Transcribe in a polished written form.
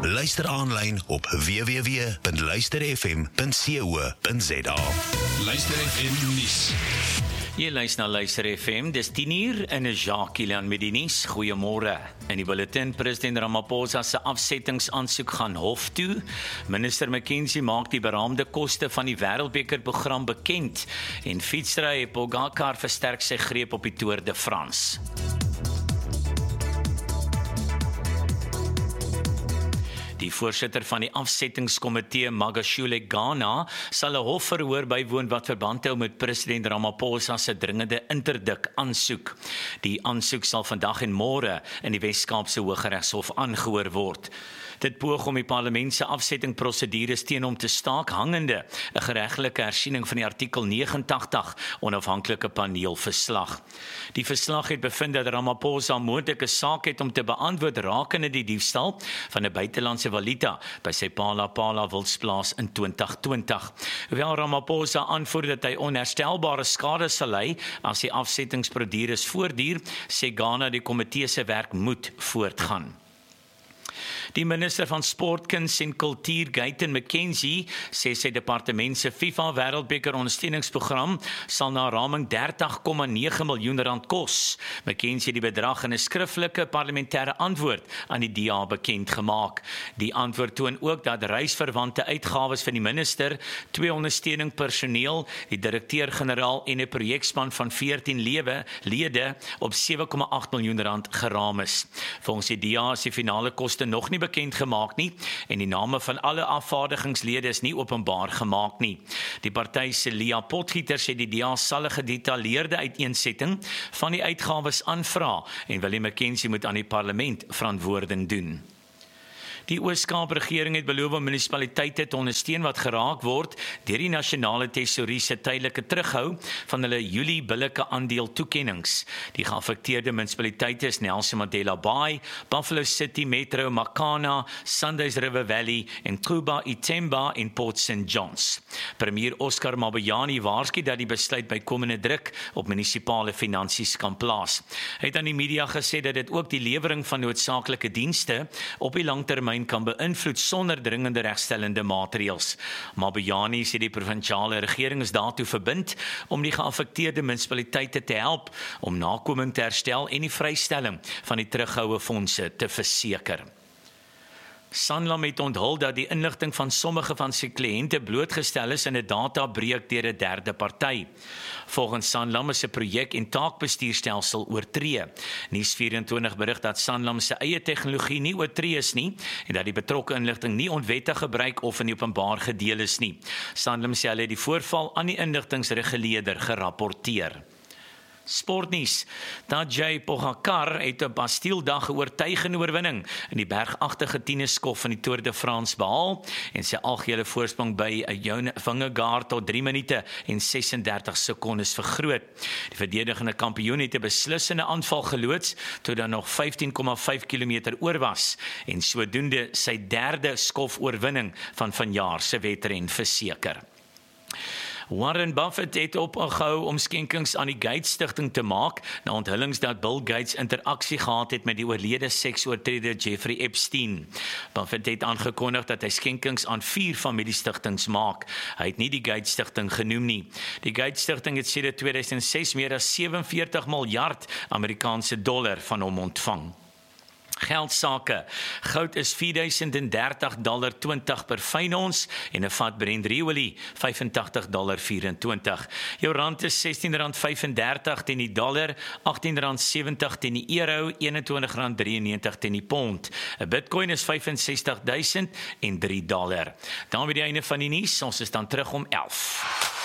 Luister aanlyn op www.luisterfm.co.za. Luister FM nuus. Jy luister na Luister FM, dis 10:00 en is Jacques Kilian met die nuus. Goeiemôre. In die bulletin, president Ramaphosa se afsettingsaansoek gaan hof toe. Minister McKenzie maak die beraamde koste van die Wêreldbekerprogram bekend en fietsry Pogacar versterk sy greep op die Tour de France. Die voorsitter van die afsettingskomitee, Magashule Ghana, sal 'n hofverhoor bywoon wat verband hou met president Ramaphosa se dringende interdik aansoek. Die aansoek sal vandag en môre in die Wes-Kaapse Hooggeregshof aangehoor word. Dit poog om die parlement se afsettingprosedures teen hom te staak hangende 'n geregtelike hersiening van die artikel 89 onafhanklike paneelverslag. Die verslag het bevind dat Ramaphosa moontlik 'n saak het om te beantwoord rakende die diefstal van 'n buitelandse valuta by sy Phala wildsplaas in 2020. Hoewel Ramaphosa aanvoer dat hy onherstelbare skade sal ly as die afsettingsprosedures voortduur, sê Ghana die komitee se werk moet voortgaan. Die minister van Sport, Kuns en Kultuur, Gayton McKenzie, sê sy departement se FIFA Wêreldbeker ondersteuningsprogram sal na raming 30,9 miljoen rand kos. McKenzie het die bedrag in 'n skriftelike parlementêre antwoord aan die DA bekend gemaak. Die antwoord toon ook dat reisverwante uitgawes van die minister, 2 ondersteuning personeel, die direkteur-generaal en 'n projekspan van 14 lede op 7,8 miljoen rand geraam is. Volgens die DA is die finale koste nog nie bekend gemaak nie en die name van alle afvaardigingslede is nie openbaar gemaak nie. Die party se Leah Potgieter sê die DA sal 'n gedetailleerde uiteensetting van die uitgawes aanvra en Willem McKenzie moet aan die parlement verantwoording doen. Die Oos-Kaap regering het beloof om munisipaliteite te ondersteun wat geraak word deur die nasionale tesourie se tydelike terughou van hulle Julie billike aandeel toekennings. Die geaffekteerde munisipaliteite is Nelson Mandela Bay, Buffalo City Metro, Makana, Sundays River Valley en Kruger, Itemba en Port St. John's. Premier Oscar Mabuyane waarsku dat die besluit bykomende druk op munisipale finansies kan plaas. Hy het aan die media gesê dat dit ook die lewering van noodsaaklike dienste op die langtermyn kan beïnvloed sonder dringende regstellende maatreëls. Mabuyane sê die provinsiale regering is daartoe verbind om die geaffekteerde munisipaliteite te help om nakoming te herstel en die vrystelling van die terughoue fondse te verseker. Sanlam het onthul dat die inligting van sommige van sy kliënte blootgestel is in 'n databreuk deur 'n derde party. Volgens Sanlam is 'n projek- en taakbestuurstelsel oortree. Nuus24 berig dat Sanlam se eie tegnologie nie oortree is nie en dat die betrokke inligting nie onwettig gebruik of in openbaar gedeel is nie. Sanlam sê hulle het die voorval aan die inligtingsreguleerder gerapporteer. Sportnuus. Tadej Pogacar het 'n Bastieldag oortuigende oorwinning in die bergagtige tennisskof van die Tour de France behaal en sy algehele voorsprong by 'n Vingegaard tot 3 minute en 36 sekondes vergroot. Die verdedigende kampioen het 'n beslissende aanval geloods toe daar nog 15,5 km oor was en sodoende sy derde skofoorwinning van vanjaar se wedren verseker. Warren Buffett het opgehou om skenkings aan die Gates Stichting te maak na onthullings dat Bill Gates interaksie gehad het met die oorlede seksoortreder Jeffrey Epstein. Buffett het aangekondig dat hy skenkings aan 4 familiestigtings maak. Hy het nie die Gates Stichting genoem nie. Die Gates Stichting het sedert 2006 meer as 47 miljard Amerikaanse dollar van hom ontvang. Geldsake. Goud is $4,030.20 per fyn ons en 'n vat Brent olie $85.24. Jou rand is R16.35 teen die dollar, R18.70 teen die euro, R21.93 teen die pond. 'n Bitcoin is $65,003. Dan by die einde van die nuus, ons is dan terug om 11.